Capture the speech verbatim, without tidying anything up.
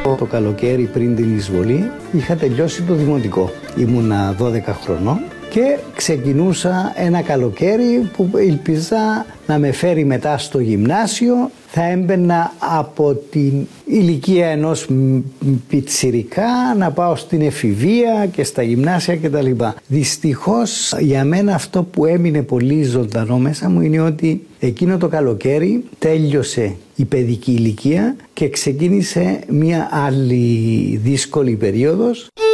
εγώ το καλοκαίρι πριν την εισβολή είχα τελειώσει το δημοτικό. Ήμουνα δώδεκα χρονών και ξεκινούσα ένα καλοκαίρι που ελπίζα να με φέρει μετά στο γυμνάσιο. Θα έμπαινα από την ηλικία ενός πιτσιρικά να πάω στην εφηβεία και στα γυμνάσια κτλ. Δυστυχώς για μένα αυτό που έμεινε πολύ ζωντανό μέσα μου είναι ότι εκείνο το καλοκαίρι τέλειωσε η παιδική ηλικία και ξεκίνησε μια άλλη δύσκολη περίοδος.